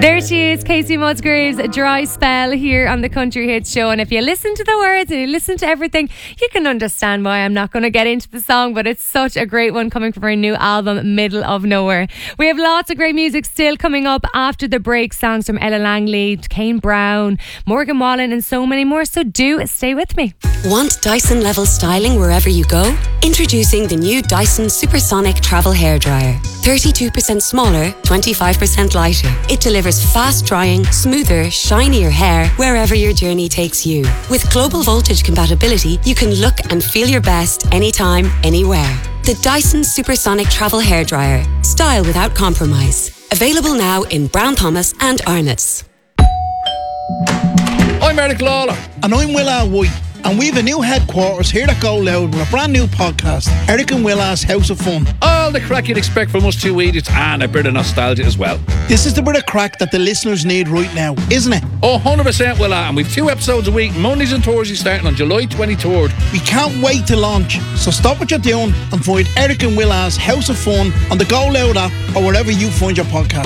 There she is, Casey Musgraves, Dry Spell here on the Country Hits Show. And if you listen to the words and you listen to everything, you can understand why I'm not going to get into the song, but it's such a great one coming from her new album, Middle of Nowhere. We have lots of great music still coming up after the break. Songs from Ella Langley, Kane Brown, Morgan Wallen and so many more. So do stay with me. Want Dyson level styling wherever you go? Introducing the new Dyson Supersonic Travel Hairdryer. 32% smaller, 25% lighter. It delivers fast drying, smoother, shinier hair wherever your journey takes you. With global voltage compatibility, you can look and feel your best anytime, anywhere. The Dyson Supersonic Travel Hairdryer. Style without compromise. Available now in Brown Thomas and Arnott's. I'm Eric Lawler. And I'm Will R. White. And we've a new headquarters here at Go Loud with a brand new podcast, Eric and Willa's House of Fun. All the crack you'd expect from us two idiots and a bit of nostalgia as well. This is the bit of crack that the listeners need right now, isn't it? Oh, 100% Willa, and we've 2 episodes a week, Mondays and Thursdays starting on July 23rd. We can't wait to launch, so stop what you're doing and find Eric and Willa's House of Fun on the Go Loud app or wherever you find your podcast.